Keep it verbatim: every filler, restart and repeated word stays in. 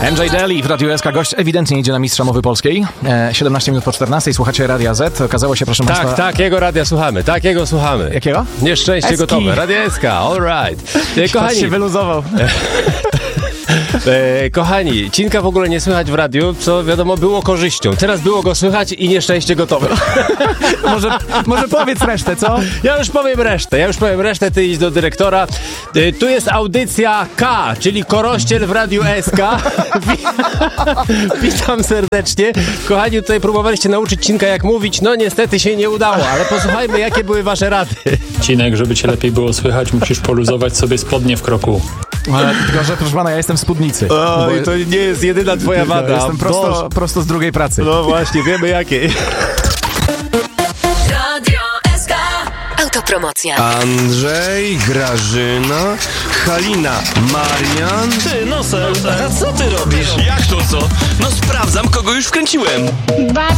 M J Daly w Radiu S K. Gość ewidentnie idzie na mistrza mowy polskiej. E, siedemnaście minut po czternastej. Słuchacie Radia Z. Okazało się, proszę Tak, państwa... tak, jego radia słuchamy, tak, jego słuchamy. Jakiego? Nieszczęście Eski. gotowe. Radio S K, all right. E, Kochani. się wyluzował. E, kochani, Cinka w ogóle nie słychać w radiu, co wiadomo było korzyścią. Teraz było go słychać i nieszczęście gotowe. może, może powiedz resztę, co? Ja już powiem resztę, ja już powiem resztę, ty idź do dyrektora. E, tu jest audycja K, czyli Korościel w Radiu S K. Witam serdecznie. Kochani, tutaj próbowaliście nauczyć Cinka jak mówić, no niestety się nie udało, ale posłuchajmy, jakie były wasze rady. Cinek, żeby cię lepiej było słychać, musisz poluzować sobie spodnie w kroku. Ale tylko, że proszę pana, ja jestem w spódnicy. O, i to nie jest jedyna twoja wada. Ja jestem prosto, prosto z drugiej pracy. No właśnie, wiemy jakiej. Radio S K. Autopromocja. Andrzej, Grażyna, Halina, Marian. Ty, nosem, a co ty robisz? Jak to co? No sprawdzam, kogo już wkręciłem.